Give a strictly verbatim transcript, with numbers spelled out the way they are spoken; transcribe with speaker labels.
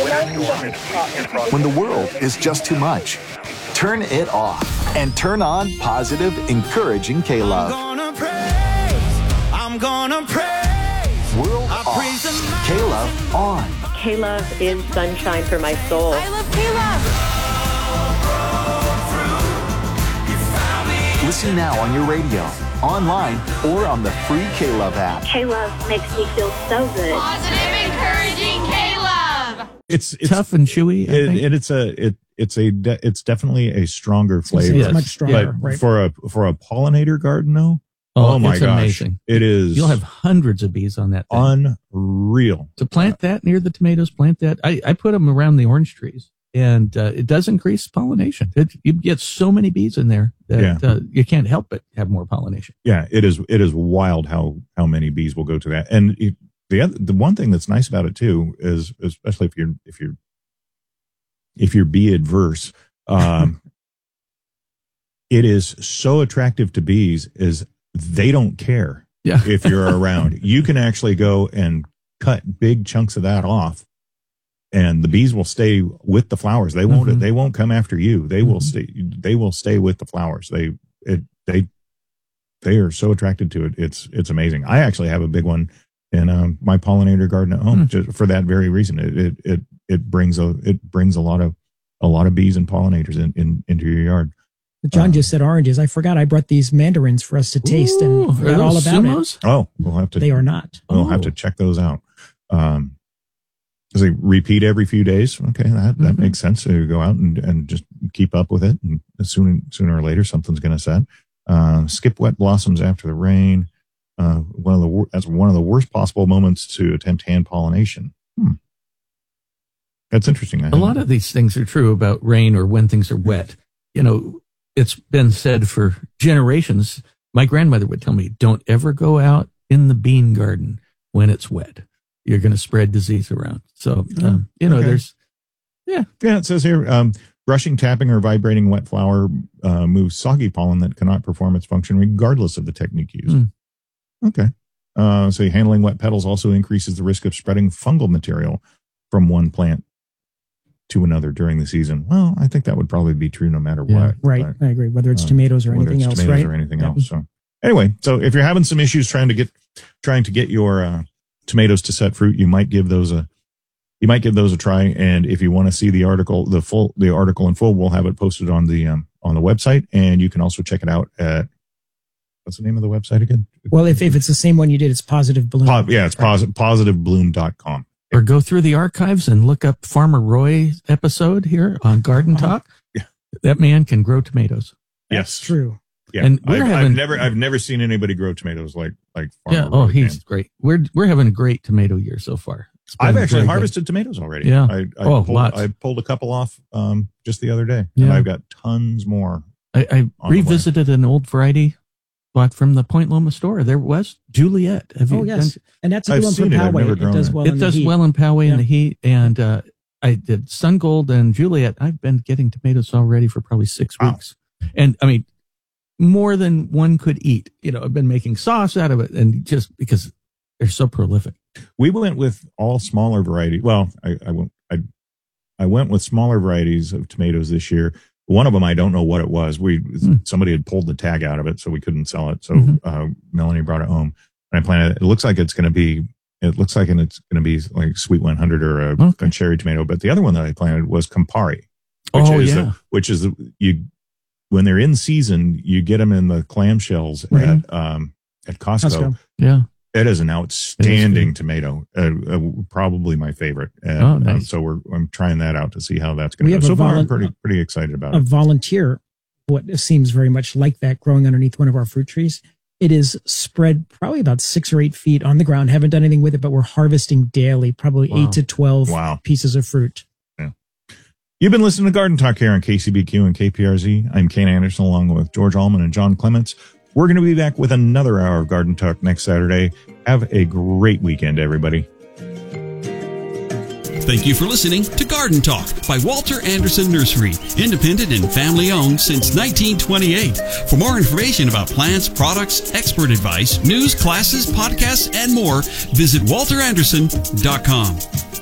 Speaker 1: When the world is just too much, turn it off and turn on positive, encouraging K-Love.
Speaker 2: I'm gonna praise, I'm gonna praise.
Speaker 1: World
Speaker 2: I
Speaker 1: off,
Speaker 2: praise the
Speaker 1: K-Love on.
Speaker 3: K-Love is sunshine for my soul.
Speaker 4: I love K-Love.
Speaker 1: Listen now on your radio, online, or on the free K-Love app.
Speaker 5: K-Love makes me feel so good.
Speaker 4: Positive, encouraging K-Love.
Speaker 6: It's, it's
Speaker 7: tough and chewy. I
Speaker 6: it,
Speaker 7: think.
Speaker 6: it, it's a it it's a de- it's definitely a stronger flavor.
Speaker 8: It's much stronger,
Speaker 6: but
Speaker 8: right?
Speaker 6: for a for a pollinator garden, though.
Speaker 7: Oh,
Speaker 6: Oh, my
Speaker 7: it's
Speaker 6: gosh,
Speaker 7: amazing.
Speaker 6: it is.
Speaker 7: You'll have hundreds of bees on that thing.
Speaker 6: Unreal.
Speaker 7: To plant that near the tomatoes, plant that. I, I put them around the orange trees, and uh, it does increase pollination. It, you get so many bees in there that
Speaker 6: Yeah.
Speaker 7: uh, you can't help but have more pollination.
Speaker 6: Yeah, it is. It is wild how how many bees will go to that. And it, the other, the one thing that's nice about it too is, especially if you're if you're if you're bee adverse, um, it is so attractive to bees. Is they don't care
Speaker 7: Yeah.
Speaker 6: if you're around. You can actually go and cut big chunks of that off, and the bees will stay with the flowers. They won't.
Speaker 7: Mhm.
Speaker 6: They won't come after you. They will
Speaker 7: Mhm.
Speaker 6: stay. They will stay with the flowers. They it they they are so attracted to it. It's it's amazing. I actually have a big one in um, my pollinator garden at home,
Speaker 7: Mm.
Speaker 6: just for that very reason. It it it it brings a it brings a lot of a lot of bees and pollinators in, in into your yard.
Speaker 8: John
Speaker 6: Uh,
Speaker 8: just said oranges. I forgot I brought these mandarins for us to taste
Speaker 7: Ooh,
Speaker 8: and
Speaker 7: are
Speaker 8: forgot all
Speaker 7: those
Speaker 8: about
Speaker 7: sumos?
Speaker 6: Oh, we'll have to.
Speaker 8: it. They are not.
Speaker 6: We'll have
Speaker 7: Oh.
Speaker 6: to check those out. Um, Does they repeat every few days? Okay, that, that
Speaker 7: Mhm.
Speaker 6: makes sense. So you go out and, and just keep up with it, and soon, sooner or later, something's going to set. Uh, skip wet blossoms after the rain. Uh, one of the wor- that's one of the worst possible moments to attempt hand pollination. Hmm. That's interesting. I
Speaker 7: A lot of these things are true about rain or when things are wet. You know, it's been said for generations. My grandmother would tell me, don't ever go out in the bean garden when it's wet. You're going to spread disease around. So, um, you know,
Speaker 6: okay.
Speaker 7: there's, yeah.
Speaker 6: Yeah, it says here, um, brushing, tapping, or vibrating wet flower uh, moves soggy pollen that cannot perform its function regardless of the technique used.
Speaker 7: Mm.
Speaker 6: Okay. Uh, so handling wet petals also increases the risk of spreading fungal material from one plant to another during the season. Well, I think that would probably be true no matter
Speaker 7: Yeah.
Speaker 6: what.
Speaker 8: Right.
Speaker 6: but,
Speaker 8: I agree. Whether it's
Speaker 6: uh,
Speaker 8: tomatoes or
Speaker 6: whether
Speaker 8: anything
Speaker 6: it's
Speaker 8: else,
Speaker 6: tomatoes
Speaker 8: right?
Speaker 6: or anything
Speaker 8: Yeah.
Speaker 6: else. So anyway, so if you're having some issues trying to get trying to get your uh, tomatoes to set fruit, you might give those a you might give those a try. And if you want to see the article, the full the article in full, we'll have it posted on the um, on the website, and you can also check it out at what's the name of the website again?
Speaker 8: Well, if, if it's the same one you did, it's Positive Bloom.
Speaker 6: Po- yeah, it's posi- positive bloom dot com.
Speaker 7: Or go through the archives and look up Farmer Roy episode here on Garden Talk.
Speaker 6: Yeah.
Speaker 7: That man can grow tomatoes.
Speaker 6: Yes,
Speaker 8: True.
Speaker 6: Yeah,
Speaker 7: And we're
Speaker 6: I've,
Speaker 7: having-
Speaker 6: I've never I've never seen anybody grow tomatoes like like Farmer
Speaker 7: Yeah. Oh,
Speaker 6: Roy
Speaker 7: he's
Speaker 6: can.
Speaker 7: great. We're we're having a great tomato year so far. It's been
Speaker 6: I've actually
Speaker 7: very good.
Speaker 6: harvested tomatoes already.
Speaker 7: Yeah.
Speaker 6: I, I
Speaker 7: Oh,
Speaker 6: pulled,
Speaker 7: lots.
Speaker 6: I pulled a couple off um, just the other day, and
Speaker 7: Yeah.
Speaker 6: I've got tons more.
Speaker 7: I, I
Speaker 6: on the way.
Speaker 7: revisited an old variety bought from the Point Loma store. There was Juliet. Have
Speaker 8: Oh,
Speaker 7: you
Speaker 8: yes.
Speaker 7: done-
Speaker 8: And that's a
Speaker 6: I've
Speaker 8: good one for
Speaker 6: seen it. I've
Speaker 8: Poway.
Speaker 6: never
Speaker 8: It
Speaker 6: grown
Speaker 8: does
Speaker 6: it.
Speaker 8: well
Speaker 7: it
Speaker 8: in the
Speaker 7: does
Speaker 8: heat.
Speaker 7: well in Poway
Speaker 8: Yeah.
Speaker 7: in the heat. And uh, I did Sun Gold and Juliet. I've been getting tomatoes already for probably six
Speaker 6: Wow.
Speaker 7: weeks. And I mean, more than one could eat. You know, I've been making sauce out of it, and just because they're so prolific.
Speaker 6: We went with all smaller variety. Well, I, I went I I went with smaller varieties of tomatoes this year. One of them, I don't know what it was. We
Speaker 7: Mm.
Speaker 6: somebody had pulled the tag out of it, so we couldn't sell it. So
Speaker 7: Mhm.
Speaker 6: uh, Melanie brought it home, and I planted it. It looks like it's going to be. It looks like it's going to be like Sweet one hundred or a,
Speaker 7: Okay.
Speaker 6: a cherry tomato. But the other one that I planted was Campari, which
Speaker 7: Oh,
Speaker 6: is
Speaker 7: yeah.
Speaker 6: the, which is the, you when they're in season, you get them in the clamshells
Speaker 8: Right.
Speaker 6: at um, at Costco.
Speaker 8: Costco.
Speaker 7: Yeah.
Speaker 6: It is an outstanding
Speaker 7: good.
Speaker 6: tomato, uh, uh, probably my favorite. And,
Speaker 7: Oh, nice.
Speaker 6: um, so we're I'm trying that out to see how that's going
Speaker 8: We
Speaker 6: to
Speaker 8: have
Speaker 6: go.
Speaker 8: a
Speaker 6: So far, I'm
Speaker 8: volun-
Speaker 6: pretty pretty excited about
Speaker 8: A
Speaker 6: it.
Speaker 8: volunteer, what seems very much like that, growing underneath one of our fruit trees. It is spread probably about six or eight feet on the ground. Haven't done anything with it, but we're harvesting daily, probably
Speaker 7: Wow.
Speaker 8: eight to twelve
Speaker 6: Wow.
Speaker 8: pieces of fruit.
Speaker 6: You've been listening to Garden Talk here on K C B Q and K P R Z. I'm Kane Anderson, along with George Allman and John Clements. We're going to be back with another hour of Garden Talk next Saturday. Have a great weekend, everybody.
Speaker 9: Thank you for listening to Garden Talk by Walter Anderson Nursery, independent and family owned since nineteen twenty-eight. For more information about plants, products, expert advice, news, classes, podcasts, and more, visit walter anderson dot com.